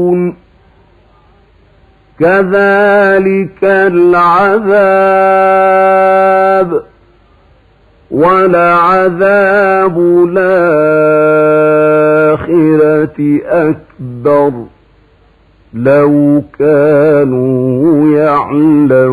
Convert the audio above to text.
كذلك العذاب ولعذاب الآخرة أكبر لو كانوا يعلمون.